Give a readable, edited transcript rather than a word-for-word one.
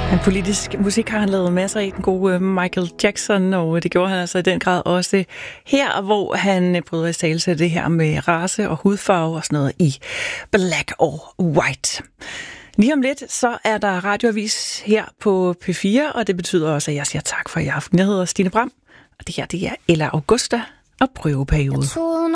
En politisk musik har han lavet masser af, den gode Michael Jackson, og det gjorde han altså i den grad også her, hvor han prøvede at tale det her med race og hudfarve og sådan noget i Black or White. Lige om lidt, så er der radioavis her på P4, og det betyder også, at jeg siger tak for i aften. Jeg hedder Stine Bram, og det her det er Ella Augusta og prøveperiode.